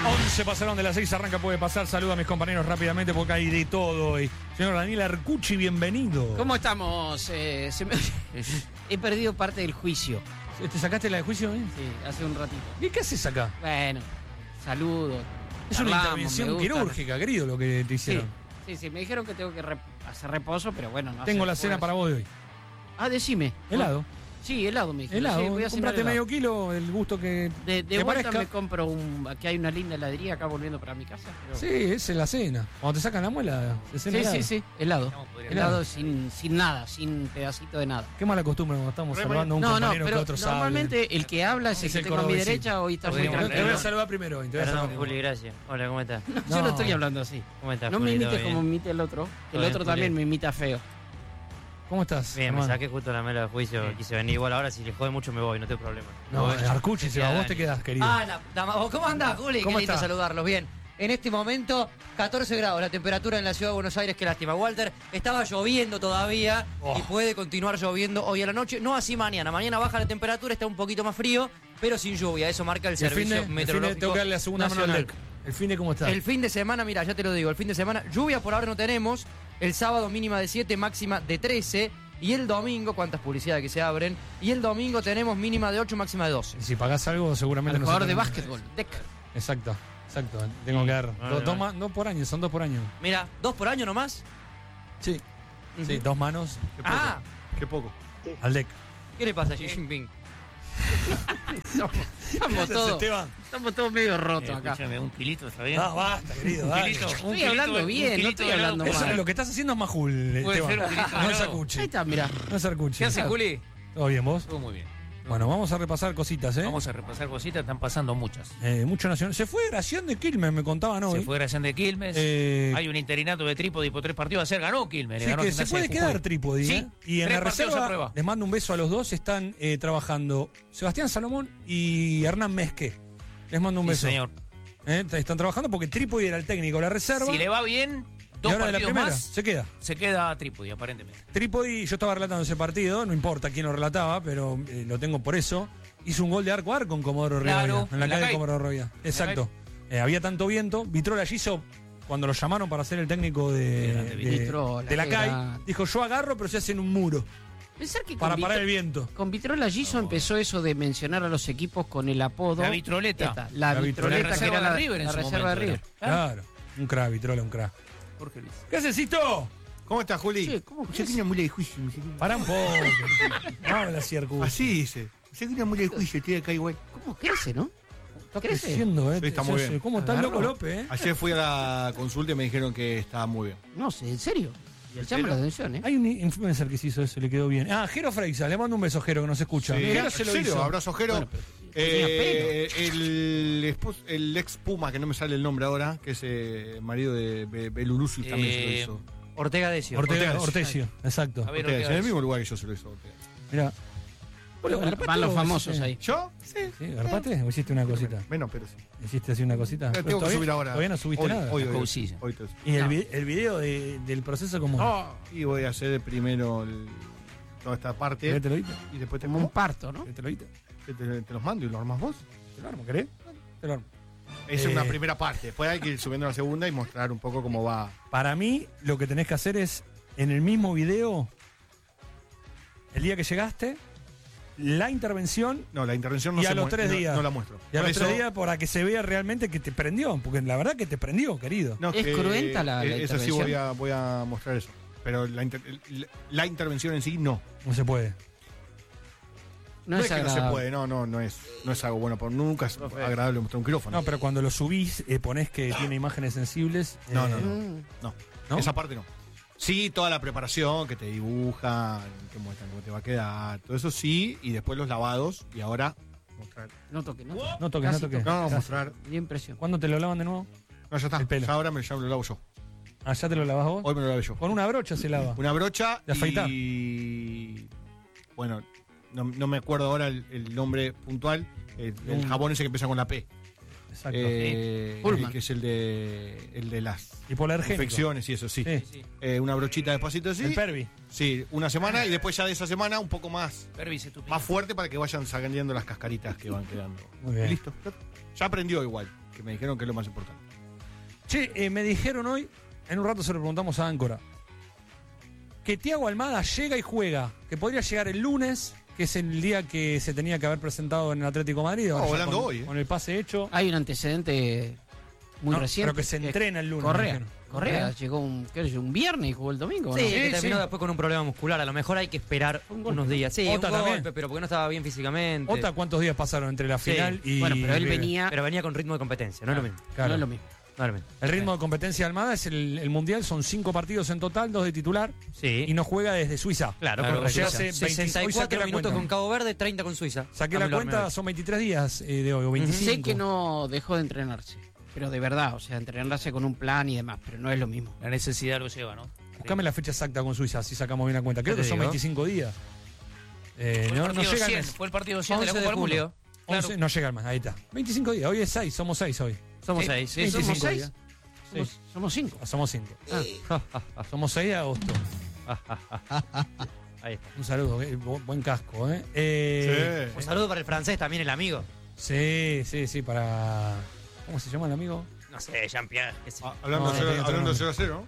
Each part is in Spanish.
11 pasaron de las 6, arranca, puede pasar. Saludo a mis compañeros rápidamente porque hay de todo hoy. Señor Daniel Arcucci, bienvenido. ¿Cómo estamos? He perdido parte del juicio. ¿Te sacaste la de juicio? Sí, hace un ratito. ¿Y qué haces acá? Bueno, saludo. Es una intervención quirúrgica, querido, lo que te hicieron. Sí, me dijeron que tengo que hacer reposo, pero bueno, no. Tengo la cena para vos de hoy. Ah, decime. Helado. Sí, helado me dijeron. Helado, Sí, voy a cenar comprate helado. medio kilo, el gusto que De te vuelta parezca. me compro aquí hay una linda heladería acá volviendo para mi casa. Pero... Sí, esa es la cena. Cuando te sacan la muela, se cena helado. Sí, helado. Helado sin nada, sin pedacito de nada. Qué mala costumbre cuando estamos saludando a un compañero que pero otro sabe. normalmente el que habla es el que tengo a mi cordobesito. derecha, hoy está muy Te voy a tranquilo. saludar primero. Te voy a saludar Perdón, primero. Juli, gracias. Hola, ¿cómo estás? No, yo no estoy hablando así. ¿Cómo estás, No me Juli? ¿Todo imites bien? como me imita el otro. El Todo bien, otro Juli. también me imita feo. ¿Cómo estás? Bien, me hermano? saqué justo la mela de juicio, quise venir. Igual ahora si le jode mucho me voy, no tengo problema. No, Me voy. Arcucci, si va, vos te Dani. quedás, querido. ¿Cómo andás, Juli? ¿Cómo Qué lindo está? saludarlos. Bien. En este momento, 14 grados la temperatura en la ciudad de Buenos Aires. Qué lástima, Walter. Estaba lloviendo todavía y puede continuar lloviendo hoy a la noche. No así mañana. Mañana baja la temperatura, está un poquito más frío, pero sin lluvia. Eso marca el Y el fin servicio de meteorológico tengo que darle la segunda mano al nacional. deck. El fin de cómo está. El fin de semana, mira, ya te lo digo, el fin de semana, lluvia por ahora no tenemos. El sábado mínima de 7, máxima de 13. Y el domingo, cuántas publicidades que se abren. Y el domingo tenemos mínima de 8, máxima de 12. Y si pagás algo, seguramente El no jugador se de te- básquetbol, Deck. Exacto. Tengo que dar. Vale, No por año, son 2 por año. Mira, 2 por año nomás. Sí. Sí, 2 manos. Ah, Qué poco. Al deck. ¿qué le pasa a Xi Jinping? Estamos todos medio rotos acá. Escúchame, un kilito, ¿está bien? No, basta, querido. dale. Estoy hablando bien, no estoy hablando Eso, mal. lo que estás haciendo es majul, Puede Esteban. ser un grito de No es helado. Arcucci. Ahí está, mirá. No es Arcucci. ¿Qué hace, Juli? ¿Todo bien, vos? Todo muy bien. Bueno, vamos a repasar cositas, ¿eh? Vamos a repasar cositas, están pasando muchas. Mucho nacional. Se fue Gracián de Quilmes, me contaban hoy. Se fue Gracián de Quilmes, hay un interinato de Trípode y por 3 partidos. Ayer ganó Quilmes. Sí, ganó que se Gimnasia puede de quedar Jujuy. Trípode, Sí, ¿eh? Y en 3 la partidos a reserva prueba. les mando un beso a los dos. Están trabajando Sebastián Salomón y Hernán Mezque. Les mando un Sí, beso. señor. Están trabajando porque Trípode era el técnico de la reserva. Si le va bien, y 2 ahora de la partidos primera más, se queda Trípode, aparentemente. Trípode, yo estaba relatando ese partido, no importa quién lo relataba, pero lo tengo por eso. Hizo un gol de arco a arco con Comodoro Claro, Rivadavia, en la en la calle de calle. Comodoro Rivadavia. Exacto. Había tanto viento. Vitrola hizo, cuando lo llamaron para ser el técnico grande, Vitrola, de la qué CAI, grande. dijo: yo agarro, pero se hacen un muro Pensar que para con parar el viento. Con Vitrola Giso empezó eso de mencionar a los equipos con el apodo. La vitroleta. Esta, la La vitroleta, vitroleta. que era La la, reserva de River en la su reserva de momento River. era. Claro. Un crack, Vitrola, un crack. Jorge Luis. ¿Qué haces, Cito? ¿Cómo estás, Juli? Che, ¿cómo Yo tenía mula de juicio. Pará un poco. No habla así, Arcucci. Así dice. Yo tenía mula de juicio, estoy acá igual. ¿Cómo crece, no? Está crece? creciendo, Sí, está muy bien. ¿Cómo está el loco López, Ayer fui a la consulta y me dijeron que estaba muy bien. No sé, ¿en serio? Me llama la atención, ¿eh? Hay un influencer que se hizo eso, le quedó bien. Ah, Jero Freixa, le mando un beso, Jero, que nos escucha. Sí. Jero se ¿En lo serio? hizo. Abrazo, Jero. Bueno, tenía El ex Puma, que no me sale el nombre ahora, que es marido de Belurusi, también se lo hizo. Ortega Decio. Ortesio, exacto. A ver, Ortega, Ortega. en el mismo lugar que yo se lo hizo. Ortega. Mira. Van los famosos ahí. ¿Yo? Sí. ¿Sí? ¿Garpaste o hiciste una cosita? Menos, pero sí. ¿Hiciste así una cosita? Tengo que ¿Todavía- subir ahora. Todavía no subiste Hoy, nada. Hoy, La hoy, cousilla. hoy te- ¿Y el video del proceso como? Y voy a hacer primero toda esta parte ¿Te lo viste? y después te, Como un parto, ¿no? ¿Te lo viste? te los mando y los armas vos. ¿Te lo armo, querés? Te lo armo. Esa es una primera parte. Después hay que ir subiendo la segunda y mostrar un poco cómo va. Para mí, lo que tenés que hacer es, en el mismo video, el día que llegaste, la intervención No, la intervención no y a se los mue- 3 no- días. No la muestro. Y a Por los eso- 3 días para que se vea realmente que te prendió. Porque la verdad que te prendió, querido. no, Es que- cruenta la esa sí intervención. voy a mostrar eso. Pero la intervención en sí no. No se puede. No, No es es que no se agradable. puede, no es algo bueno. Pero nunca es agradable mostrar un quirófano. No, pero cuando lo subís, ponés que tiene imágenes sensibles. No. Mm. ¿No? Esa parte no. Sí, toda la preparación que te dibujan, que muestran cómo te va a quedar, todo eso sí, y después los lavados, y ahora mostrar. No toque, no toque. No toques, no Casi toques. No, Gracias. mostrar. Me dio impresión. ¿Cuándo te lo lavan de nuevo? No, ya está. El pelo. Ya ahora ya me lo lavo yo. Ah, ¿ya te lo lavas vos? Hoy me lo lavé yo. Con una brocha se lava. Una brocha De afeitar. y. Bueno, no me acuerdo ahora el nombre puntual. El jabón ese que empieza con la P. Exacto. Pullman. Que es el de las Hipoalergénico. infecciones y eso, sí. Sí. Una brochita despacito así. El Pervi. Sí, una semana y después ya de esa semana un poco más Pervis, estúpido. fuerte para que vayan saliendo las cascaritas que van quedando. Muy bien. Y listo. Ya aprendió igual. que me dijeron que es lo más importante. Che, me dijeron hoy, en un rato se lo preguntamos a Áncora, que Thiago Almada llega y juega, que podría llegar el lunes, que es el día que se tenía que haber presentado en el Atlético de Madrid. No, ahora ya volando hoy, con el pase hecho. Hay un antecedente muy No, reciente. pero que se entrena el lunes. me Correa. dijeron. Correa llegó un viernes y jugó el domingo. Sí, ¿no? que terminó sí. después con un problema muscular. A lo mejor hay que esperar unos días. Sí, Ota un también. golpe, pero porque no estaba bien físicamente. Ota, ¿cuántos días pasaron entre la Sí. final y Bueno, pero él River? venía. Pero venía con ritmo de competencia, no es lo mismo. Claro. No es lo mismo. No es lo mismo. El ritmo de competencia de Almada es el Mundial, son 5 partidos en total, 2 de titular, Sí. y no juega desde Suiza. Claro, o correcto. sea, hace 64 minutos con Cabo Verde, 30 con Suiza. Saqué Dame la lo cuenta, armé. son 23 días de hoy, o 25. Sé que no dejó de entrenarse, pero de verdad, o sea, entrenarse con un plan y demás, pero no es lo mismo. La necesidad lo lleva, ¿no? Buscame la fecha exacta con Suiza, así sacamos bien la cuenta. Creo ¿Qué que te son digo? 25 días. Fue el No partido llega 100, al fue el partido 100 de la 11 Copa de del Mundo. julio. Claro. 11, no llega al más, ahí está. 25 días, hoy es 6, somos 6 hoy. Somos Sí, 6. sí, Sí, somos somos seis. 6. Somos 5. Somos 5. Somos 6 de agosto. Ahí está. Un saludo, buen casco, ¿eh? Sí. Un saludo para el francés también, el amigo. Sí, para... ¿Cómo se llama el amigo? No sé, Jean-Pierre. qué sé. Hablando No, cero- no, hablando no. 0 a 0.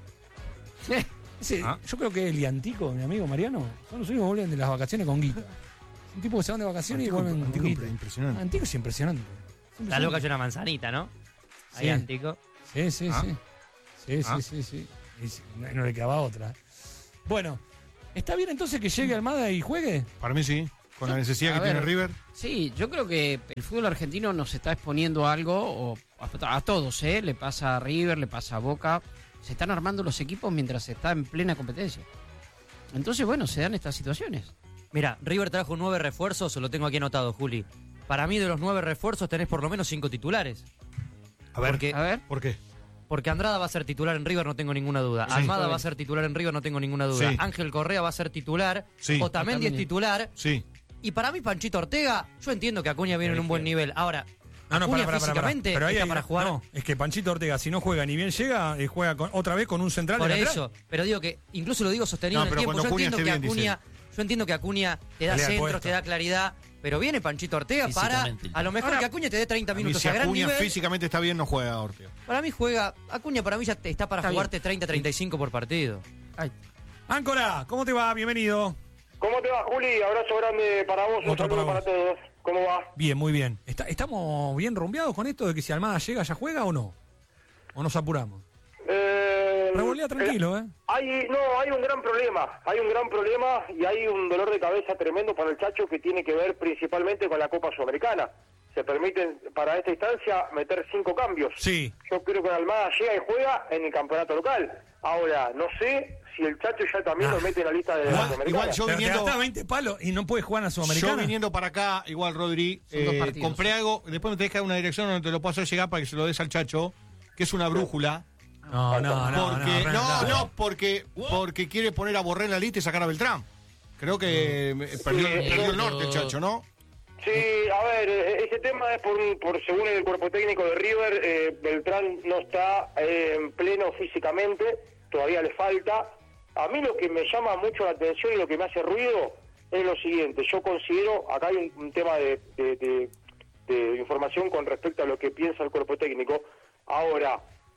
Ese, Ah. Yo creo que el Liantico, mi amigo Mariano, son los únicos que vuelven de las vacaciones con guita. Un tipo que se van de vacaciones y vuelven con guita. Impresionante. Antico es impresionante. La loca hay una manzanita, ¿no? Ahí, Sí. Antico. Sí, sí, Ah. sí. Sí, Ah. sí. Y no le quedaba otra. Bueno, ¿está bien entonces que llegue Almada y juegue? Para mí sí. Con la necesidad A que ver. tiene River. Sí, yo creo que el fútbol argentino nos está exponiendo a algo, o a todos, ¿eh? Le pasa a River, le pasa a Boca. Se están armando los equipos mientras se está en plena competencia. Entonces, bueno, se dan estas situaciones. Mira, River trajo 9 refuerzos, lo tengo aquí anotado, Juli. Para mí, de los 9 refuerzos, tenés por lo menos 5 titulares. A ver. Porque, A ver. ¿Por qué? porque Andrada va a ser titular en River, no tengo ninguna duda. Sí. Almada va a ser titular en River, no tengo ninguna duda. Sí. Ángel Correa va a ser titular. Sí. Otamendi es Otamendi. titular. Sí. Y para mí, Panchito Ortega, yo entiendo que Acuña viene en un buen nivel. Ahora, Acuña pará. físicamente Pero ahí está hay para jugar. No, es que Panchito Ortega, si no juega ni bien llega, juega otra vez con un central Por de lateral. eso, pero digo que incluso lo digo sostenido No, en el pero tiempo. cuando Yo Acuña entiendo, esté que bien, Acuña, yo entiendo que Acuña te da Pelea el centros, puesto. te da claridad, pero viene Panchito Ortega para Físicamente. a lo mejor que Acuña te dé 30 A mí, minutos si a gran Acuña nivel. físicamente está bien, no juega Ortega. Para mí juega, Acuña para mí ya está para Está jugarte 30-35 por partido. Áncora, ¿cómo te va? Bienvenido. ¿Cómo te va, Juli? Abrazo grande para vos, un Otro saludo para para todos. ¿Cómo va? Bien, muy bien. ¿Estamos bien rumbeados con esto de que si Almada llega ya juega o no? ¿O nos apuramos? Revolea tranquilo, ¿eh? Hay un gran problema. Hay un gran problema y hay un dolor de cabeza tremendo para el Chacho que tiene que ver principalmente con la Copa Sudamericana. Se permiten para esta instancia meter 5 cambios. Sí. Yo creo que Almada llega y juega en el campeonato local. Ahora, no sé si el Chacho ya también lo mete en la lista de la Sudamericana. igual yo Pero te viniendo- gastás 20 palos y no puedes jugar en la Yo Sudamericana. viniendo para acá, igual Rodri, Son 2 partidos. compré algo, después me tenés que dar una dirección donde te lo puedo hacer llegar para que se lo des al Chacho, que es una brújula. No, Porque, no. porque quiere poner a Borré en la lista y sacar a Beltrán. Creo que perdió el norte el Chacho, ¿no? Sí, a ver, ese tema es por según el cuerpo técnico de River, Beltrán no está en pleno físicamente, todavía le falta. A mí lo que me llama mucho la atención y lo que me hace ruido es lo siguiente. Yo considero, acá hay un tema de información con respecto a lo que piensa el cuerpo técnico. Ahora,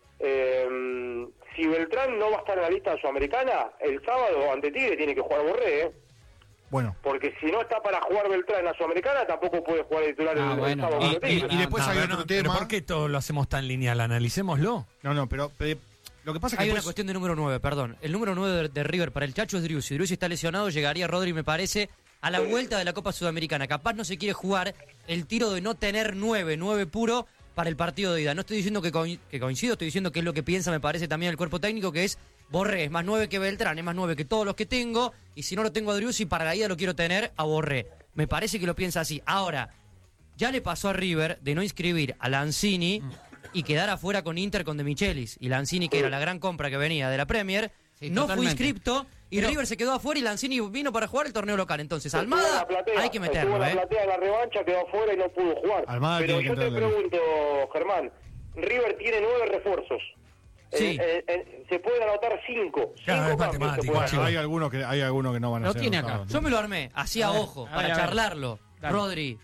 si Beltrán no va a estar en la lista sudamericana, el sábado ante Tigre tiene que jugar Borré, ¿eh? Bueno. Porque si no está para jugar Beltrán en la Sudamericana, tampoco puede jugar de titular el bueno, sábado Y, contra y- Tigre. y después hay pero otro pero tema. ¿por qué todo lo hacemos tan lineal? Analicémoslo. No, pero lo que pasa es que Hay una después- cuestión de número 9, perdón. El número 9 de River para el Chacho es Driussi. Si Driussi está lesionado, llegaría Rodri, me parece, a la vuelta de la Copa Sudamericana. Capaz no se quiere jugar el tiro de no tener 9 puro para el partido de ida. No estoy diciendo que coincido, estoy diciendo que es lo que piensa, me parece, también el cuerpo técnico, que es Borré, es más 9 que Beltrán, es más 9 que todos los que tengo, y si no lo tengo a Driussi, para la ida lo quiero tener a Borré. Me parece que lo piensa así. Ahora, ya le pasó a River de no inscribir a Lanzini y quedar afuera con Inter con De Michelis. Y Lanzini, que era la gran compra que venía de la Premier, Sí, no totalmente. fue inscripto y Pero- River se quedó afuera y Lanzini vino para jugar el torneo local. Entonces, Estuvo en Almada la platea, hay que estuvo meterlo, en la ¿eh? platea de la revancha, quedó afuera y no pudo jugar. Almada Pero tiene que yo te entrar en la pregunto, Germán, River tiene 9 refuerzos. Sí. Se pueden anotar 5. Claro, es matemático, chico. hay algunos que no van a Lo ser tiene anotados, acá. ¿no? Yo me lo armé, así a A ver, ojo, a ver, para a ver. charlarlo. Dale. Rodri,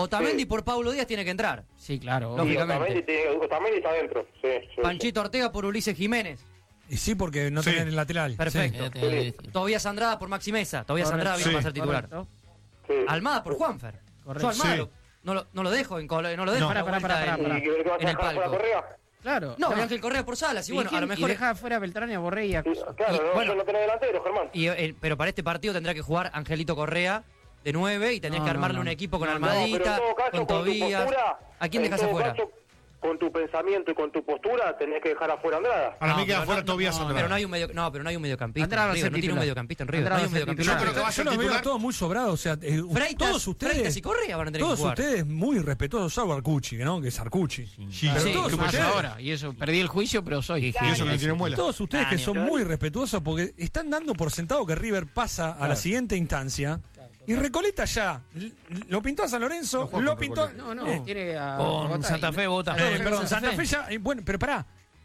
Otamendi Sí. por Paulo Díaz tiene que entrar. Sí, claro. No, Y lógicamente. Otamendi está adentro. Sí, sí. Panchito Ortega por Ulises Jiménez. Y sí, porque no Sí. tenés el lateral. Perfecto. Sí. Tobías Andrada por Maxi Mesa. Tobías Andrada viene Sí. para ser titular. Correcto. Sí. Almada por Juanfer. Correcto. Yo Almada Sí. no lo dejo no lo dejo. No. a la Pará, vuelta pará, en- pará. ¿Y qué vas a en el dejar fuera palco. Correa? Claro. No, y Ángel Correa por Salas. Y bueno, a lo mejor. Y deja fuera a Beltrán y a Borré y a... Sí, claro, no, bueno. yo no tenés delantero, Germán. Pero para este partido tendrá que jugar Angelito Correa de 9 y tendrás No, que no, armarle no. un equipo con No, no, No, pero Almadita, en todo caso, con tu Tobías. postura, ¿A quién en dejas todo afuera? caso, con tu pensamiento y con tu postura, tenés que dejar afuera a Andrada. Para mí No, queda pero fuera no, Tobías no, Andrada. pero no hay un mediocampista. Andrada va a en ser River, no tiene un titular. mediocampista en River. Andrada No hay un va a ser mediocampista. titular. Yo, que va a yo ser los veo titular. a todos muy sobrados. O sea, Freitas y Correa van a tener que todos jugar. ustedes muy respetuosos, salvo Arcucci, ¿no? Que es Arcucci. Sí, Pero Sí, todos más ustedes, ahora. Y eso, perdí el juicio, pero soy. y eso que no tiene muela. todos ustedes que son muy respetuosos porque están dando por sentado que River pasa a la siguiente instancia. Y Recoleta ya lo pintó a San Lorenzo, No juega lo con pintó. Recoleta. No, tiene a Con Bogotá Santa y- Fe vota. Perdón, Santa Fe ya. Bueno, pero pará.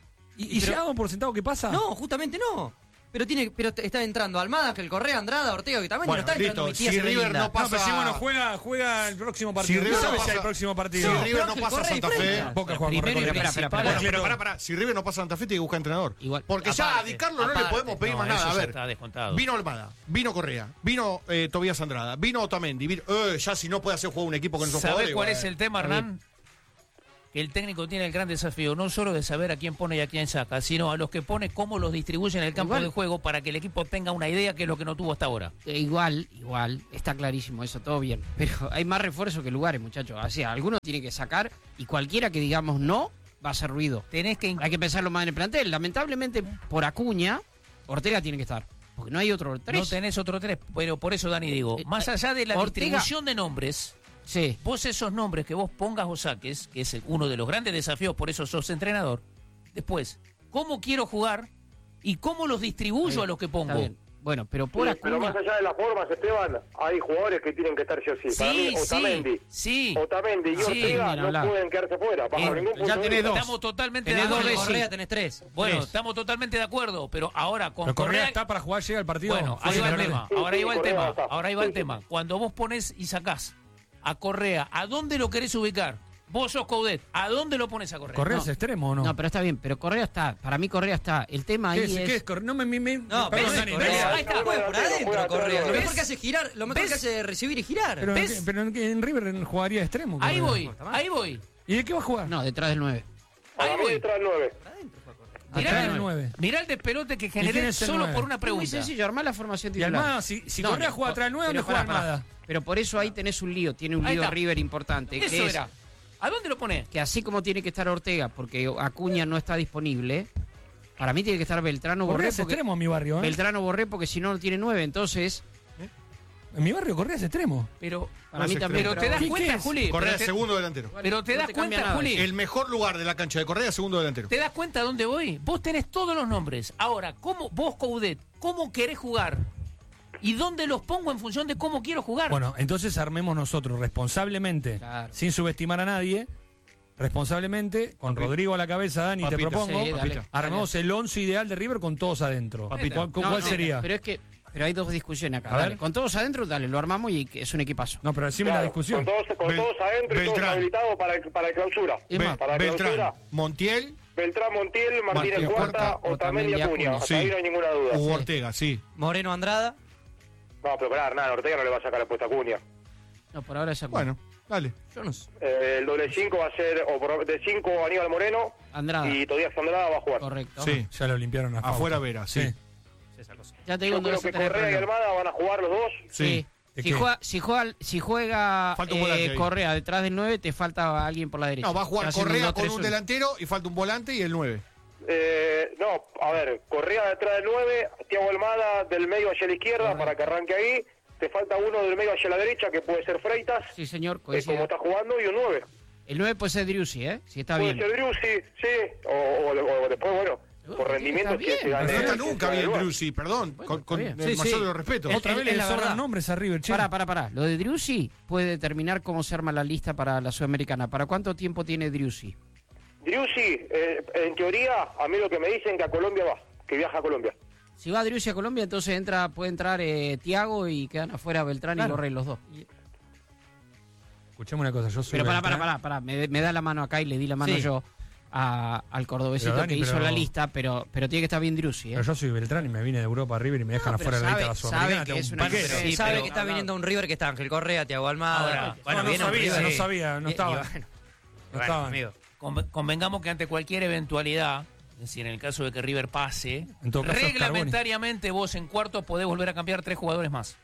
¿Y ya damos por sentado que pasa? No, justamente no. Pero está entrando Almada, Ángel Correa, Andrada, Ortega y también Bueno, no está entrando listo. mi tía Si River Sebelinda. no pasa- No, pero sí, bueno, juega el próximo partido. Si No River sabes no si hay pasa- próximo Si partido. River no Ángel pasa a Correa y Santa Fe. Freitas. Boca juega con Primero y Recoleta. espera, Bueno, espera. pero pará. Si River no pasa a Santa Fe, tiene que buscar entrenador. Igual. Porque ya a Aparte, Di Carlo no le aparte. podemos pedir No, más nada. eso A ya ver, está descontado. vino Almada, vino Correa, vino Tobías Andrada, vino Otamendi. Ya si no puede hacer juego un equipo con esos ¿Sabés jugadores. cuál bueno. es el tema, Hernán? Que el técnico tiene el gran desafío no solo de saber a quién pone y a quién saca, sino a los que pone, cómo los distribuye en el campo Igual. de juego para que el equipo tenga una idea que es lo que no tuvo hasta ahora. Igual, está clarísimo eso, todo bien. Pero hay más refuerzos que lugares, muchachos. O sea, algunos tienen que sacar y cualquiera que digamos no va a hacer ruido. Tenés que Hay que pensarlo más en el plantel. Lamentablemente, por Acuña, Ortega tiene que estar. Porque no hay otro tres. no tenés otro tres, pero por eso, Dani, digo, más allá de la Ortega- distribución de nombres, Sí. vos esos nombres que vos pongas o saques, que es uno de los grandes desafíos, por eso sos entrenador, después, ¿cómo quiero jugar y cómo los distribuyo a los que Está pongo? bien. Bueno, pero por Sí, pero Acuña. más allá de las formas, Esteban, hay jugadores que tienen que estar sí o sí. Para mí, Otamendi, sí. Otamendi y Sí, Ortega ni no hablar. pueden quedarse fuera. Bajo ningún punto ya de tenés vista. dos. Estamos totalmente de Tenés dos acuerdo. de Correa tenés 3. Bueno, estamos totalmente de acuerdo, pero ahora con Pero Correa Correa... está para jugar, llega el partido. Bueno, Fue ahí va el San tema. Lorenzo. Sí, Ahora sí, ahí va el Correa tema. está. Ahora ahí va el Sí, tema. Cuando vos pones y sacás a Correa, ¿a dónde lo querés ubicar? Vos sos Coudet, ¿a dónde lo pones a Correa? ¿Correa No. es extremo o no? No, pero está bien. Pero Correa está. Para mí, Correa está. El tema ahí ¿Qué es? es. ¿Qué es Correa? No me. No, perdón, pero Dani, Correa, Dani. ahí está. juega por adentro, Juega Correa. Lo atrás, mejor que hace es girar, lo mejor ¿Ves? que hace es recibir y girar. Pero, ¿Ves? pero en River jugaría extremo. Ahí Correa. voy, Está mal. ahí voy. ¿Y de qué va a jugar? No, detrás del 9. Para Ahí mí voy. detrás del 9. Mirá, Atrás del 9. mirá el despelote que quién generé es el solo 9? por una Muy pregunta. sencillo, armar la formación Y titular. Almada, si Correa juega atrás del 9, ¿dónde pero juega pará, Almada? Pero por eso ahí tenés un lío. Tiene un Ahí lío está. River importante. Eso que es era. ¿A dónde lo pones? que así como tiene que estar Ortega, porque Acuña no está disponible, para mí tiene que estar Beltrano Correa Borré. es Porque, extremo en mi barrio, ¿eh? Beltrano Borré, porque si no, no tiene 9. Entonces, En mi barrio Correa es extremo. Pero, para No mí es también. pero te das ¿Qué cuenta, es? Juli. Correa pero te- segundo delantero. Pero te No das te cambia cuenta, nada Juli. El mejor lugar de la cancha de Correa, segundo delantero. ¿Te das cuenta a dónde voy? Vos tenés todos los nombres. Ahora, ¿cómo vos, Coudet, cómo querés jugar? ¿Y dónde los pongo en función de cómo quiero jugar? Bueno, entonces armemos nosotros responsablemente, Claro. sin subestimar a nadie, responsablemente, con Papito. Rodrigo a la cabeza, Dani, te Papito. propongo, Sí, dale. armemos el 11 ideal de River con todos adentro. Papito. ¿Cuál No, no, sería? Pero es que pero hay dos discusiones acá. A Dale. ver. Con todos adentro, dale, lo armamos y que es un equipazo. No, pero decime la Claro, discusión. con todos adentro y todos Beltrán. habilitados para el clausura. Es más, Para la Beltrán, clausura. Montiel, Beltrán, Montiel, Martínez Martínez Cuarta, Cuarta, Otamendi y Otamendi, Acuña. Acuña. Hasta Sí. ahí no hay ninguna duda. Hugo Ortega, sí. Moreno Andrada. No, pero pará, Hernán, Ortega no le va a sacar la puesta a Acuña. No, por ahora es Acuña. Bueno, dale. Yo no sé. El doble 5 va a ser de 5 Aníbal Moreno Andrada. y Todías Andrada va a jugar. Correcto. Sí. Ya lo limpiaron a Fausto. Afuera Vera, sí. Ya te digo Yo dónde creo vas a que tener Correa y problema. Almada van a jugar los dos. Sí. ¿De Si qué? juega Falta un volante ahí. Correa detrás del 9, te falta alguien por la derecha. No, va a jugar Está haciendo Correa un con un 2-3-1. delantero y falta un volante y el 9. No, a ver, Correa detrás del 9, Thiago Almada del medio hacia la izquierda para que arranque ahí. Te falta uno del medio hacia la derecha, que puede ser Freitas, Sí, señor. como coincido. está jugando, y un 9. El 9 puede ser Driussi, ¿eh? Si está Puede bien. ser Driussi, sí, o después, bueno, por rendimiento, está bien, si gane- No está si nunca gane bien el lugar. Drusi, perdón. Bueno, con está bien. el Sí, mayor sí. de los respetos. Es- Otra vez es le la sobran verdad. nombres a River, che. Pará. Lo de Driussi puede determinar cómo se arma la lista para la Sudamericana. ¿Para cuánto tiempo tiene Driussi? Driussi, en teoría, a mí lo que me dicen que a Colombia va, que viaja a Colombia. Si va Driussi a Colombia, entonces puede entrar Thiago y quedan afuera Beltrán Claro. y Borré los dos. Escuchame una cosa, yo soy Pero Beltrán. pará. Me da la mano acá y le di la mano Sí. yo al cordobesito Pero, Dani, que hizo pero- la lista, pero tiene que estar bien Driussi, ¿eh? Pero yo soy Beltrán y me vine de Europa a River y me dejan No, pero afuera de la lista de la sabe Sudamericana. que tengo es un una paquete. diferencia. Sí, sabe pero- que está viniendo un River que está Ángel Correa, Thiago Almada. Ahora, bueno, no viene un sabía, River. no sabía, no estaba. bueno, No estaban. amigo. Convengamos que ante cualquier eventualidad, es decir, en el caso de que River pase, En todo caso, es reglamentariamente vos en cuartos podés volver a cambiar 3 jugadores más.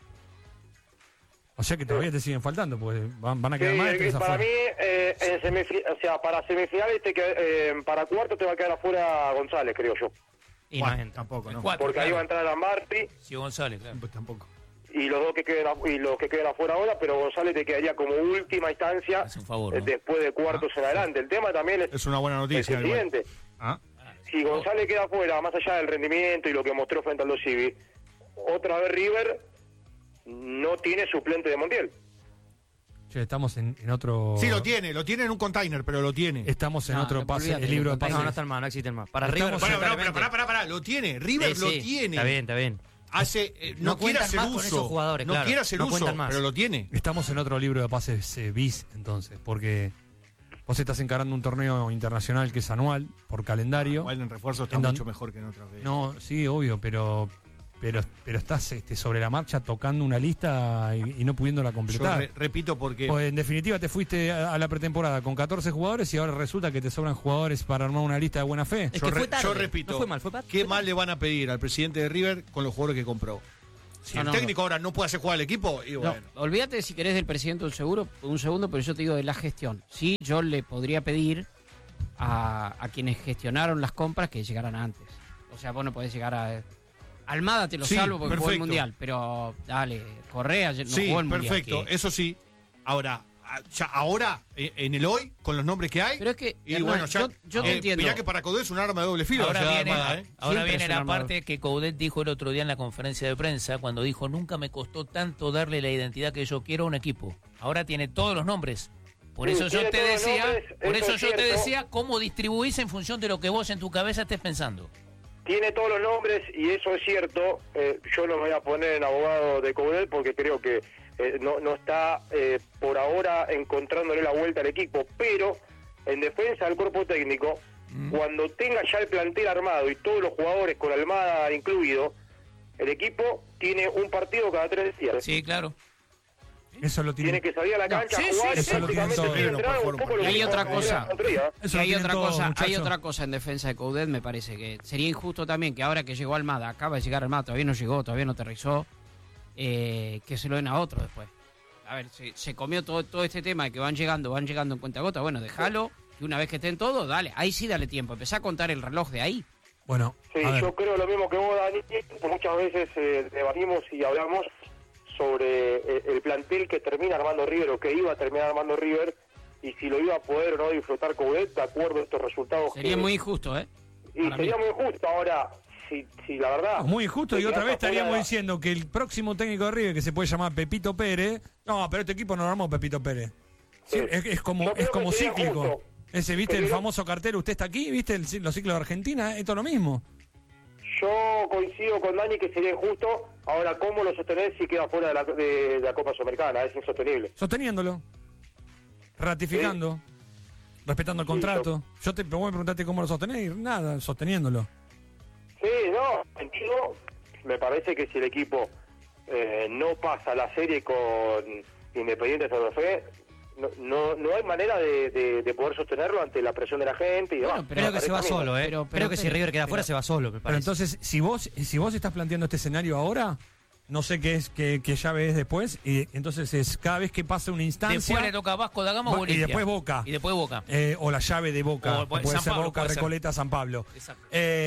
O sea que todavía te siguen faltando, porque van a quedar Sí, más de 3 para afuera. mí, para semifinales, para cuarto te va a quedar afuera González, creo yo. Y no Bueno, entra. tampoco, ¿no? Cuatro, Porque ahí claro. va a entrar a Martí Sí, González, claro. Pues tampoco. y los dos que queden afuera ahora, pero González te quedaría como última instancia Hace un favor, ¿no? después de cuartos en adelante. El tema también Es una buena es noticia. el igual. siguiente. Ah, Si González queda afuera, más allá del rendimiento y lo que mostró frente a los Civi, otra vez River no tiene suplente de Montiel. Che, estamos en otro. sí, lo tiene en un container, pero lo tiene. Estamos en No, otro no, pase, olvídate, el libro de no, pases. No existen más. Para Estamos River. Bueno, totalmente. pero pará, lo tiene. River Sí, lo sí, tiene. Está bien. Hace, No no quiere cuentan hacer más uso. con esos jugadores, no claro. quiere hacer No uso, cuentan más. pero lo tiene. Estamos en otro libro de pases bis, entonces, porque vos estás encarando un torneo internacional que es anual, por calendario. Igual en refuerzo está En mucho don- mejor que en otras veces. No, sí, obvio, pero estás sobre la marcha tocando una lista y no pudiéndola Yo completar. repito porque Pues en definitiva te fuiste a la pretemporada con 14 jugadores y ahora resulta que te sobran jugadores para armar una lista de buena fe. Es yo, que fue tarde. yo repito, No fue mal, fue tarde. ¿qué más le van a pedir al presidente de River con los jugadores que compró? Si el No, técnico ahora no puede hacer jugar al equipo, y No, bueno. olvídate si querés del presidente un segundo, pero yo te digo de la gestión. Sí, yo le podría pedir a quienes gestionaron las compras que llegaran antes. O sea, vos no podés llegar a... Almada te lo Sí, salvo porque jugó el perfecto. Mundial, pero dale, Correa no Sí, jugó el Mundial. perfecto, que- eso sí. Ahora, en el hoy, con los nombres que hay, Pero es que, y Hernán, bueno, ya, yo te entiendo. mirá que para Codé es un arma de doble filo. Ahora o sea, viene, Armada, ahora Siempre viene es la un armador. parte que Coudet dijo el otro día en la conferencia de prensa, cuando dijo, nunca me costó tanto darle la identidad que yo quiero a un equipo. Ahora tiene todos los nombres. Por Sí, eso yo tiene te todos los decía, nombres, por eso eso es yo te cierto. decía cómo distribuís en función de lo que vos en tu cabeza estés pensando. Tiene todos los nombres y eso es cierto. Yo no me voy a poner en abogado de Coudet porque creo que no está por ahora encontrándole la vuelta al equipo, pero en defensa del cuerpo técnico, cuando tenga ya el plantel armado y todos los jugadores con Almada incluido, el equipo tiene un partido cada 3 días. Sí, claro. Eso lo Tiene que salir a la cancha sí, a jugar sí, y eso lo tienen prácticamente todos. tiene que entrenar No, un poco lo Y hay que otra hizo cosa. el otro día. Eso Y lo hay tienen otra todos, cosa, hay muchachos. otra cosa en defensa de Coudet, me parece que sería injusto también que ahora que llegó Almada, acaba de llegar Almada, todavía no llegó, todavía no aterrizó, que se lo den a otro después. A ver, se comió todo este tema de que van llegando en cuentagota, bueno, déjalo, que una vez que estén todos, dale, ahí sí dale tiempo, empezá a contar el reloj de ahí. Bueno, Sí, a ver, yo creo lo mismo que vos, Dani. Muchas veces debatimos y hablamos sobre el plantel que termina armando River o que iba a terminar armando River y si lo iba a poder o no disfrutar Coudet de acuerdo a estos resultados. Sería muy injusto, ¿eh? Y para sería mí. muy justo. Ahora, si la verdad... muy injusto y te otra quedás vez afuera estaríamos de la- diciendo que el próximo técnico de River, que se puede llamar Pepito Pérez, no, pero este equipo no lo armó Pepito Pérez. Sí, Sí. es como, Yo creo es como que sería cíclico. justo. Ese, ¿viste el Pero- famoso cartel? Usted está aquí, ¿viste los ciclos de Argentina? Esto es lo mismo. Yo coincido con Dani que sería injusto. Ahora, ¿cómo lo sostener si queda fuera de la Copa Sudamericana? Es insostenible. Sosteniéndolo, ratificando, respetando el contrato. Vos me preguntaste cómo lo sostenés y nada, sosteniéndolo. Sí, no, entiendo. Me parece que si el equipo no pasa la serie con Independiente Santa Fe, no hay manera de poder sostenerlo ante la presión de la gente y demás. Bueno, pero Creo que se va Me parece solo, ¿eh? Pero- Creo que si River queda afuera se va solo, me Pero parece. entonces, si vos estás planteando este escenario ahora, no sé qué llave es después, y entonces es cada vez que pasa una instancia, Después le toca a Vasco da Gama o y Olimpia. después Boca. Y después Boca. O la llave de Boca, O, puede San ser Pablo, Boca, puede ser. Recoleta, San Pablo. Exacto.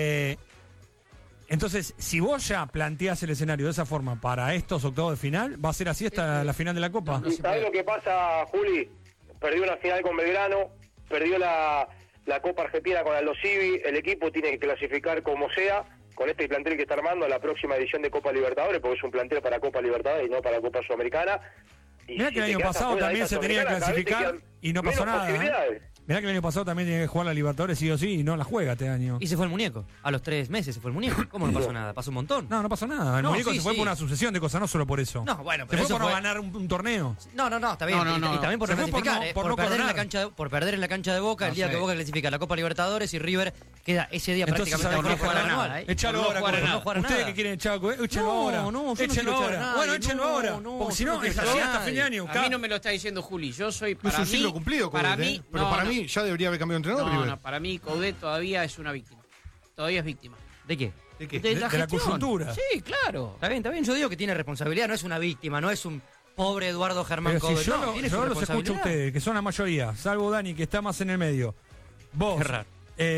Entonces, si vos ya planteás el escenario de esa forma para estos octavos de final, ¿va a ser así hasta la final de la Copa? No ¿Y se sabés puede. lo que pasa, Juli? Perdió una final con Belgrano, perdió la Copa Argentina con Aldo Civi, el equipo tiene que clasificar como sea, con este plantel que está armando a la próxima edición de Copa Libertadores, porque es un plantel para Copa Libertadores y no para Copa Sudamericana. Y Mirá si que el te año quedás pasado afuera de también esa se tenía que Sudamericana, cada vez te clasificar quedan y no pasó menos nada, ¿eh? posibilidades. Mirá que el año pasado también tenía que jugar la Libertadores sí o sí y no la juega este año. Y se fue el muñeco. A los 3 meses se fue el muñeco. ¿Cómo no pasó nada? Pasó un montón. No pasó nada. El No, muñeco sí, se fue sí. por una sucesión de cosas, no solo por eso. No, bueno, Se pero fue eso por no fue... ganar un torneo. No, está bien. No. Y también por Se fue por clasificar, no- ¿eh? por no perder en la coronar. cancha por perder en la cancha de Boca No el día sé. que Boca clasifica la Copa Libertadores y River queda ese día Entonces, prácticamente ¿sabe con qué? la Juega jornada nada, anual. ¿eh? Échalo No ahora, juega Coco. nada. No juega Ustedes nada. que quieren echar échenlo No, ahora. no, yo no Échenlo quiero echar a ahora. nadie, Bueno, échenlo no, ahora. no, Porque yo si no no, quiero es echar así a hasta nadie. fin de año. A mí no me lo está diciendo Juli. Yo soy Es para un ciclo mí. cumplido, Para Coudet, mí. pero no, para no. mí ya debería haber cambiado de entrenador No, River. no, para mí Coudet todavía es una víctima. Todavía es víctima. ¿De qué? ¿De qué? De De la gestión. coyuntura. Sí, claro. Está bien. Yo digo que tiene responsabilidad. No es una víctima, no es un pobre Eduardo Germán Pero si Coudet. yo, No, tiene su yo los escucho a responsabilidad. ustedes, que son la mayoría, salvo Dani, que está más en el medio. Vos. Qué raro.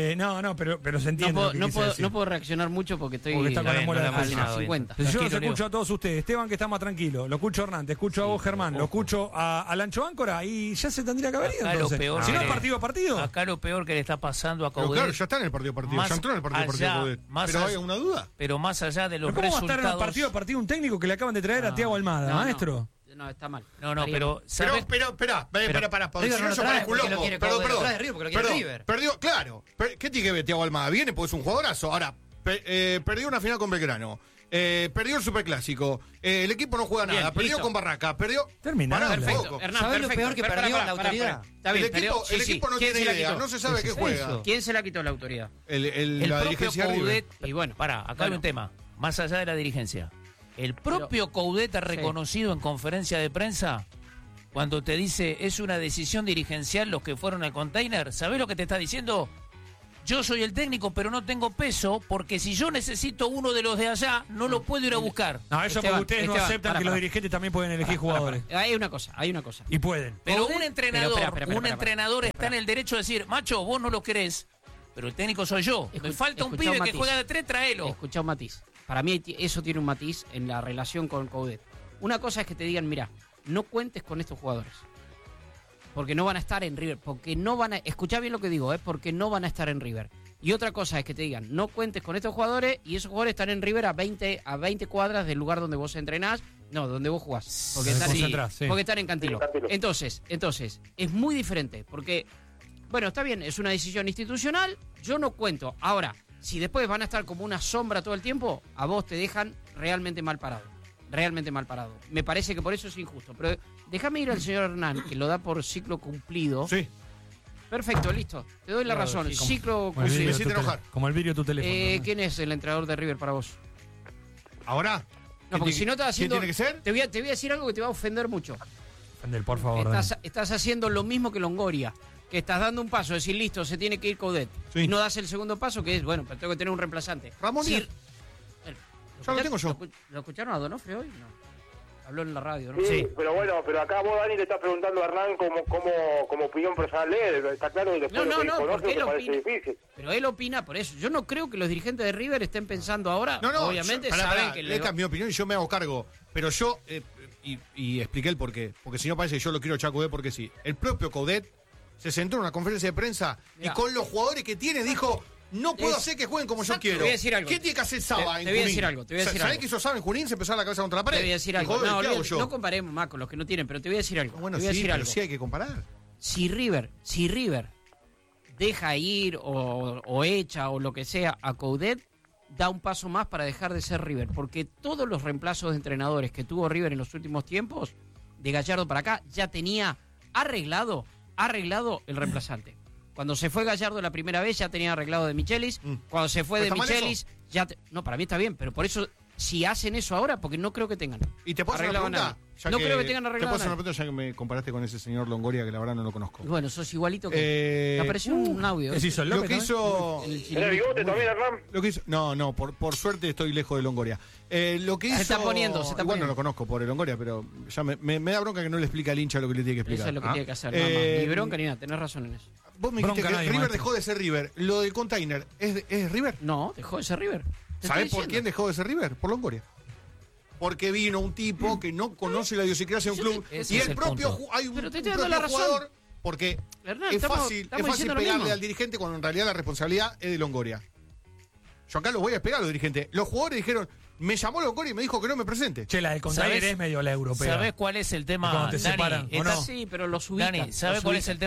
Pero se entiende. lo que quise decir. No puedo reaccionar mucho porque estoy Porque está con la muela de al fuerza. 50. Pero yo los Tranquilo, escucho a todos ustedes. Esteban, que está más tranquilo. Lo escucho a Hernán, te escucho a vos, Germán. Lo escucho a Lancho Áncora y ya se tendría que haber ido. Acá lo Entonces. peor Si no, que- partido a partido. Acá lo peor que le está pasando a Pero Coudet, claro, ya está en el partido Más ya entró en el partido allá, Coudet. más Pero allá- hay una duda. pero más allá de los ¿Pero ¿Cómo va a estar en resultados... el partido a partido un técnico que le acaban de traer a Tiago Almada, No, maestro? No, está mal. No, no, Estaría pero... mal. ¿sabes? Pero, espera, porque River si no no lo yo trae parezco un porque lo loco. quiere Perdón, Coudet, lo perdón. trae River porque lo quiere Perdón, River. perdió, claro. ¿Qué tiene que ver Thiago Almada? Viene porque es un jugadorazo. Ahora, perdió una final con Belgrano. Perdió el Superclásico. El equipo no juega Bien, nada. Perdió listo. con Barraca. Perdió. Terminado. Pará un Perfecto, poco. Hernán, ¿Sabés lo perfecto. peor que perdió? La autoridad. Está bien, el equipo, pero- el sí, equipo no ¿quién tiene se la idea. quitó? No se sabe qué juega. eso? ¿Quién se la quitó la autoridad? El La propio dirigencia de River. Coudet... Y bueno, Pará, acá hay bueno. un tema. Más allá de la dirigencia. El propio Coudet ha reconocido en conferencia de prensa, cuando te dice es una decisión dirigencial los que fueron al container, ¿sabés lo que te está diciendo? Yo soy el técnico, pero no tengo peso, porque si yo necesito uno de los de allá, no lo puedo ir a buscar. No, eso Esteban, porque ustedes no Esteban, aceptan pará, que los pará. dirigentes también pueden elegir jugadores. Hay una cosa. Y pueden. Pero Coudet- un entrenador, pero espera. entrenador está en el derecho de decir, macho, vos no lo querés, pero el técnico soy yo. Me falta un Escuchá pibe que matiz. juega de 3, tráelo. Escuchá un matiz. Para mí eso tiene un matiz en la relación con Coudet. Una cosa es que te digan, mira, no cuentes con estos jugadores. Porque no van a estar en River. Porque no van a... Escuchá bien lo que digo, porque no van a estar en River. Y otra cosa es que te digan, no cuentes con estos jugadores y esos jugadores están en River a 20 cuadras del lugar donde vos entrenás. No, donde vos jugás. Porque Donde están, concentrás, sí. porque están en Cantilo. Sí, Cantilo. Entonces, es muy diferente. Porque, bueno, está bien, es una decisión institucional. Yo no cuento. Ahora, si después van a estar como una sombra todo el tiempo, a vos te dejan realmente mal parado. Realmente mal parado. Me parece que por eso es injusto. Pero déjame ir al señor Hernán, que lo da por ciclo cumplido. Sí. Perfecto, listo. Te doy la razón. sí, Ciclo Como el Sí, vidrio me de tu hiciste tele- enojar. Como el vidrio de tu teléfono. ¿no? ¿Quién es el entrenador de River para vos? Ahora. No, porque si no estás haciendo... ¿Quién tiene que ser? Te voy a decir algo que te va a ofender mucho. Fendel, por favor. Dani. Estás haciendo lo mismo que Longoria. Que estás dando un paso, decir, listo, se tiene que ir Coudet. Sí. Y no das el segundo paso, que es, bueno, pero tengo que tener un reemplazante. Ramón Sí, Díaz. Ya lo tengo yo. ¿Lo escucharon a Donofre hoy? No. Habló en la radio, ¿no? Sí, pero bueno, pero acá vos, Dani, le estás preguntando a Hernán como opinión personal de él. Está claro que después No, de lo que no, conoce porque él me parece opina. difícil. Pero él opina por eso. Yo no creo que los dirigentes de River estén pensando ahora. No, obviamente pará, saben pará, que esta es mi opinión y yo me hago cargo. Pero yo, y expliqué el porqué. Porque si no parece que yo lo quiero echar a Coudet porque sí. El propio Coudet se sentó en una conferencia de prensa Mirá. y con los jugadores que tiene dijo, no puedo Es- hacer que jueguen como yo Exacto, quiero. te voy a decir algo. ¿Qué tiene que hacer Saba Te en voy a Junín? decir algo, te voy a decir ¿Sabés algo. qué hizo Saba en Junín? Se empezó a la cabeza contra la pared. Te voy a decir algo. Dijo, No, ¿qué hago olvídate, yo? no comparemos más con los que no tienen, pero te voy a decir algo. Bueno, te voy a sí, decir pero algo. sí hay que comparar. Si River deja ir o echa o lo que sea a Coudet, da un paso más para dejar de ser River. Porque todos los reemplazos de entrenadores que tuvo River en los últimos tiempos, de Gallardo para acá, ya tenía arreglado el reemplazante. Cuando se fue Gallardo la primera vez ya tenía arreglado de Michelis. Cuando se fue de ¿Está mal Michelis, no, para mí está bien, pero por eso, si hacen eso ahora, porque no creo que tengan. ¿Y te puedo hacer una Arreglado pregunta? nadie. No creo que tengan Te arreglado puedo hacer una nadie. pregunta ya que me comparaste con ese señor Longoria que la verdad no lo conozco. Bueno, sos igualito que... Me apareció un audio. ¿Qué se hizo el Lo López que también? hizo... En el ¿Tiene bigote también, Hernán? Lo que hizo, no, por suerte estoy lejos de Longoria. Lo que hizo, Se está poniendo. Igual no poniendo. lo conozco por el Longoria, pero ya me da bronca que no le explique al hincha lo que le tiene que explicar. Eso es lo que ¿Ah? tiene que hacer, nada más. Ni bronca ni nada, tenés razón en eso. Vos me dijiste Bronca que nadie, River maestro. dejó de ser River. Lo del container, ¿es River? No, dejó de ser River. Te ¿Sabés estoy por quién diciendo. dejó de ser River? Por Longoria. Porque vino un tipo que no conoce la idiosincrasia de un club. ese Y es el el propio punto. hay un Pero te estoy propio dando la razón. jugador. Porque Hernán, es estamos fácil diciendo lo pegarle mismo. al dirigente cuando en realidad la responsabilidad es de Longoria. Yo acá lo voy a pegar a los dirigentes. Los jugadores dijeron, me llamó Longoria y me dijo que no me presente. Che, la del container ¿Sabés? es medio la europea. ¿Sabés cuál es el tema, Cuando te Dani? separan, ¿o Estás- no? Sí, pero los ubican. Dani, ¿sabes los cuál es ubican. el tema?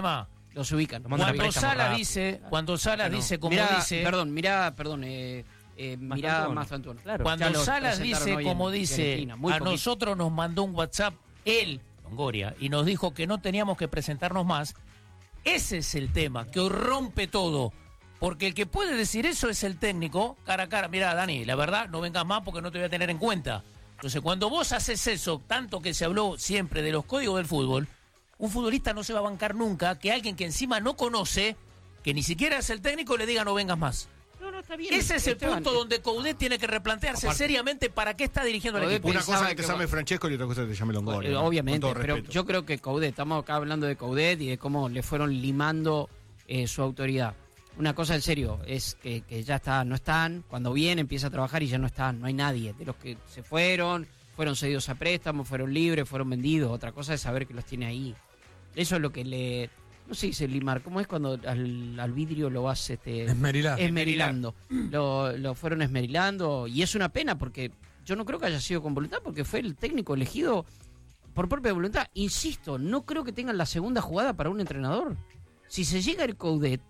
Los ubican. Cuando Salas dice como dice... Mirá Mastantuono. Claro, cuando Salas dice como en dice, Argentina, muy a poquito. nosotros nos mandó un WhatsApp, él, Longoria, y nos dijo que no teníamos que presentarnos más. Ese es el tema, que hoy rompe todo. Porque el que puede decir eso es el técnico, cara a cara. Mirá, Dani, la verdad, no vengas más porque no te voy a tener en cuenta. Entonces, cuando vos haces eso, tanto que se habló siempre de los códigos del fútbol, un futbolista no se va a bancar nunca que alguien que encima no conoce, que ni siquiera es el técnico, le diga no vengas más. No, está bien. Ese es el Esteban, punto donde Coudet tiene que replantearse seriamente para qué está dirigiendo el Coudet equipo. Una cosa es que te que llame Francesco y otra cosa es que te llame Longoria. ¿no? Obviamente, Con todo pero respeto. yo creo que Coudet, estamos acá hablando de Coudet y de cómo le fueron limando su autoridad. Una cosa en serio, es que ya está, no están, cuando viene empieza a trabajar y ya no están, no hay nadie. De los que se fueron cedidos a préstamos, fueron libres, fueron vendidos. Otra cosa es saber que los tiene ahí. Eso es lo que le... No sé si dice limar, ¿cómo es cuando al vidrio lo vas esmerilando? Lo fueron esmerilando y es una pena porque yo no creo que haya sido con voluntad, porque fue el técnico elegido por propia voluntad. Insisto, no creo que tengan la segunda jugada para un entrenador. Si se llega el Coudet,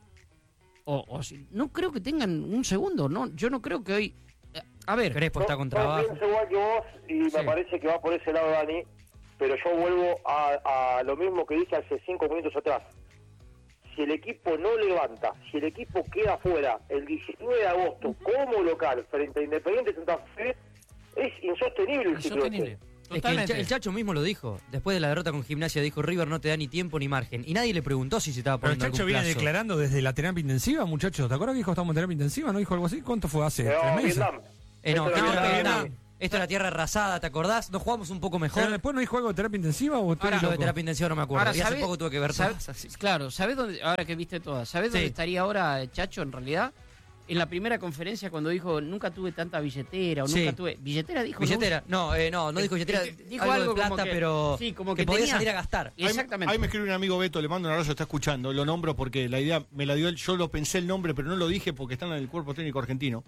no creo que tengan un segundo, no, yo no creo que hoy... A ver, Crespo está con trabajo. Pienso igual que vos y me parece que va por ese lado, Dani, pero yo vuelvo a lo mismo que dije hace 5 minutos atrás. Si el equipo no levanta, si el equipo queda fuera el 19 de agosto como local frente a Independiente Santa Fe, es insostenible el ciclo este. Es que el Chacho mismo lo dijo. Después de la derrota con Gimnasia dijo, River no te da ni tiempo ni margen. Y nadie le preguntó si se estaba Pero el poniendo Chacho algún viene plazo. declarando desde la terapia intensiva, muchachos. ¿Te acuerdas que dijo estamos en terapia intensiva? ¿No dijo algo así? ¿Cuánto fue hace? 3 meses. Vietnam. No, Esto esto era era Vietnam. Vietnam. Esto era tierra arrasada, ¿te acordás? ¿Nos jugamos un poco mejor? Pero después no dijo algo de terapia intensiva o estoy Lo de loco? terapia intensiva no me acuerdo. Ahora, Y hace ¿sabés? poco tuve que ver ¿Sabés? todas así. Claro, ¿sabés dónde, ahora que viste todas, ¿sabés dónde Sí. estaría ahora Chacho en realidad? En la primera conferencia cuando dijo, nunca tuve tanta billetera, o Sí. nunca tuve... ¿Billetera dijo? Billetera, no dijo billetera, Dijo algo algo de plata, como que- pero sí, como que que podía tenía- salir a gastar. Exactamente. Ahí me escribe un amigo Beto, le mando un abrazo, está escuchando. Lo nombro porque la idea me la dio él. Yo lo pensé el nombre, pero no lo dije porque están en el cuerpo técnico argentino.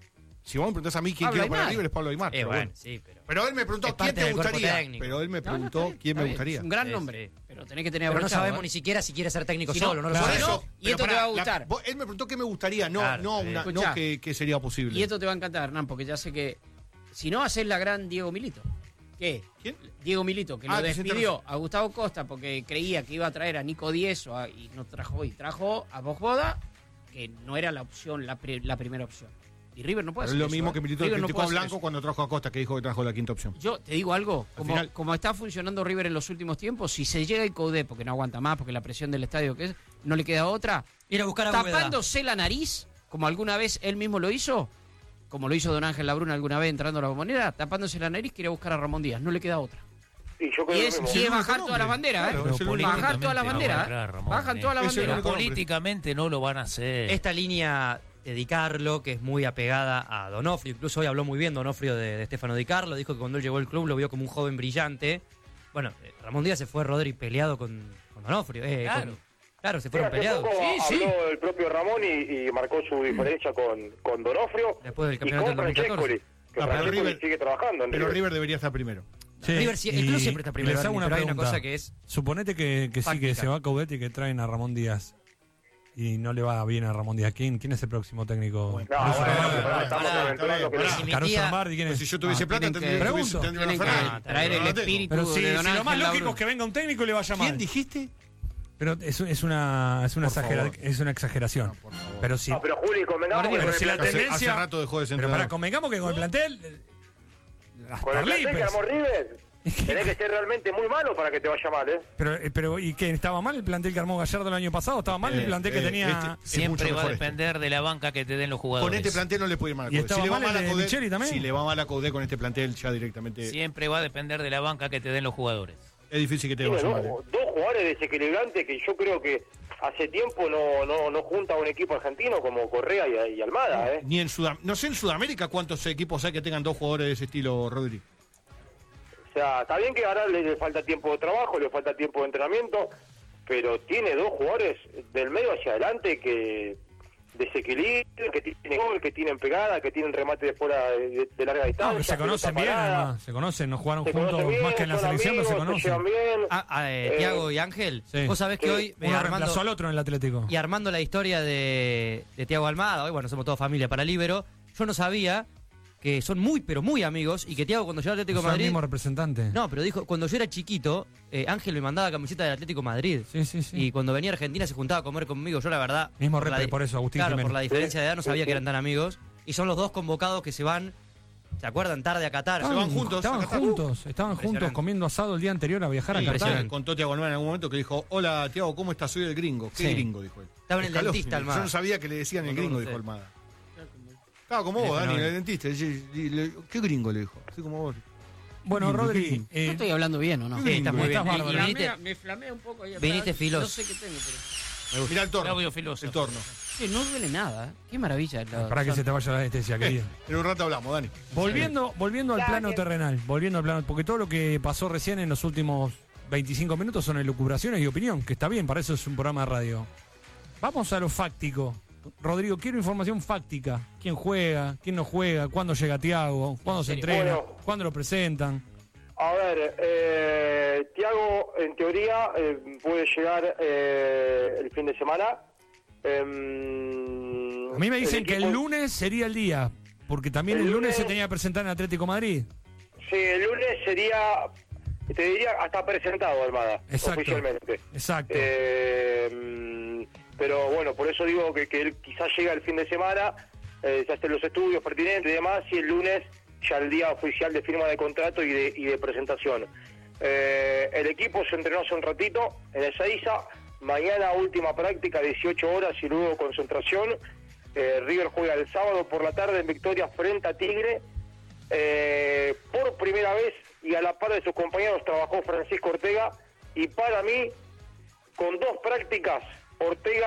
Si vos me preguntás a mí quién Pablo Ah, quiero para Aymar. River es Pablo Aymar. pero bueno. sí, pero... Pero él me preguntó Es quién parte te del cuerpo gustaría. técnico. Pero él me No, preguntó está bien, quién está me bien, gustaría. Es un gran Sí, nombre, pero tenés que tener Pero no abrochado, sabemos ¿eh? ni siquiera si quiere ser técnico Si no, solo, no lo claro. sabemos. Por eso, y esto te va a gustar. Él me preguntó qué me gustaría, no, Claro, no, sí. no Escuchá. que sería posible. Y esto te va a encantar, Hernán, porque ya sé que... Si no, haces la gran Diego Milito. ¿Qué? ¿Quién? Diego Milito, que Ah, lo que se despidió a Gustavo Costa porque creía que iba a traer a Nico Diez y no trajo, y trajo a Bojoda, que no era la opción, la primera opción. Y River no puede Pero es hacer lo mismo eso, que ¿eh? Milito River no criticó a puede hacer Blanco eso. cuando trajo a Costa, que dijo que trajo la quinta opción. Yo te digo algo, Al final- como está funcionando River en los últimos tiempos, si se llega el Coudet, porque no aguanta más, porque la presión del estadio que es, no le queda otra, Ir a buscar a Bóveda. tapándose la nariz, como alguna vez él mismo lo hizo, como lo hizo Don Ángel Labruna alguna vez entrando a la Bombonera, tapándose la nariz, quiere buscar a Ramón Díaz, no le queda otra. Y yo creo Y lo es, mismo. y es único bajar nombre. todas las banderas, Claro, ¿eh? es el único Bajar todas las no va a banderas, entrar, ¿eh? Ramón, Bajan todas las Es el banderas. único nombre. Políticamente no lo van a hacer. Esta línea de Di Carlo, que es muy apegada a Donofrio, incluso hoy habló muy bien Donofrio de Stefano Di Carlo, dijo que cuando él llegó al club lo vio como un joven brillante. Bueno, Ramón Díaz se fue Rodri peleado con Donofrio. Claro. Claro, se Sí, fueron hace peleados. poco Sí, sí. habló el propio Ramón y marcó su diferencia con Donofrio Después del y campeonato con del 2014. Francescoli, que pero Francescoli River- sigue trabajando en Pero River. River debería estar primero. Sí, River, el club y siempre está primero, les hago Armin, una pero hay una pregunta. cosa que es... Suponete que sí, que Táctica. se va a Coudet y que traen a Ramón Díaz. Y no le va bien a Ramón Díaz. ¿Quién es el próximo técnico? No, Caruso bueno, Lombardi. pero estamos pará, aventurando que pará. no. Si mi Caruso tía- Lombardi, ¿quién Pues es? si yo tuviese plata, tienen tendría que- tuviese- tendría tienen una que Ferrari. traer el No la tengo. espíritu Pero si, de Don si lo Ángel más lógico Labruna. es que venga un técnico y le vaya mal. ¿Quién dijiste? Pero es una exageración. No, por favor. Pero si, No, pero Juli, convengamos Pero que con si el la plantel- tendencia- Hace rato dejó de ser pero para entrenador. convengamos que con el plantel. con el plantel que armó River, Es que- tenés que ser realmente muy malo para que te vaya mal, ¿eh? Pero ¿y qué? ¿Estaba mal el plantel que armó Gallardo el año pasado? ¿Estaba mal el plantel que tenía? es Siempre mucho va a mejor depender de la banca que te den los jugadores. Con este plantel no le puede ir mal a ¿Y Coudet. estaba Si le va mal mal el a de Coudet, Micheli también? si le va mal a Coudet con este plantel, ya directamente Siempre va a depender de la banca que te den los jugadores. es difícil que te Tiene vaya dos, mal. dos jugadores desequilibrantes que yo creo que hace tiempo no junta a un equipo argentino como Correa y Almada, ¿eh? Ni en no sé en Sudamérica cuántos equipos hay que tengan dos jugadores de ese estilo, Rodri. O sea, está bien que ahora le falta tiempo de trabajo, le falta tiempo de entrenamiento, pero tiene dos jugadores del medio hacia adelante que desequilibrio, que tienen gol, que tienen pegada, que tienen remate de fuera de larga distancia. No, que se conocen bien, además. Se conocen, no jugaron juntos bien, más que en la son selección, amigos, pero se se conocen. llevan bien. Tiago y Ángel, Sí. vos sabés que hoy Uno reemplazó al otro en el Atlético. y armando la historia de Tiago Almada, hoy bueno, somos toda familia para Libero, yo no sabía que son muy, pero muy amigos y que Tiago cuando llegó al Atlético de Son el Madrid... mismo representante. No, pero dijo, cuando yo era chiquito, Ángel me mandaba camiseta del Atlético de Madrid. Sí, sí, sí. Y cuando venía a Argentina se juntaba a comer conmigo. Yo la verdad... Mismo por la repe, di- por eso, Agustín Claro, Jiménez. por la diferencia de edad no sabía que eran tan amigos. Y son los dos convocados que se van, ¿se acuerdan? Tarde a Qatar. van juntos Estaban a Qatar. juntos, estaban juntos Impresionante. comiendo asado el día anterior a viajar a Qatar. Impresionante. Contó Tiago Almada en algún momento que dijo, hola Tiago, ¿cómo estás? Soy el gringo. ¿Qué Sí. gringo? Dijo él. Estaba en el Escaló. dentista, Almada. Yo no sabía que le decían el Contó gringo, con dijo usted. Almada. Estaba como vos, Dani, en el dentista. ¿Qué gringo? Le dijo. Así como vos. Bueno, Gringo, Rodri, gringo. Yo estoy hablando bien, ¿o no? Sí, estás muy bien. Estás bárbaro. Y viniste, Me flamea un poco ahí atrás. viniste filoso. No sé qué tengo, pero... Mirá el torno. Claudio Filoso. El torno. Sí, no duele nada. Qué maravilla. para que se te vaya la anestesia, querido. En un rato hablamos, Dani. Volviendo al plano terrenal, porque todo lo que pasó recién en los últimos 25 minutos son elucubraciones y opinión, que está bien, para eso es un programa de radio. Vamos a lo fáctico. Rodrigo, quiero información fáctica. ¿Quién juega? ¿Quién no juega? ¿Cuándo llega Tiago? ¿Cuándo se entrena? Bueno. ¿Cuándo lo presentan? A ver, Tiago, en teoría, puede llegar el fin de semana. A mí me dicen que el lunes sería el día, porque también el lunes se tenía que presentar en Atlético Madrid. Sí, el lunes sería, te diría, hasta presentado, Almada, Exacto. oficialmente. Exacto. Pero bueno, por eso digo que él quizás llega el fin de semana, se hacen los estudios pertinentes y demás, y el lunes ya el día oficial de firma de contrato y de presentación. El equipo se entrenó hace un ratito en Ezeiza, mañana última práctica, 18 horas y luego concentración. River juega el sábado por la tarde en victoria frente a Tigre. Por primera vez y a la par de sus compañeros trabajó Francisco Ortega, y para mí, con 2 prácticas, Ortega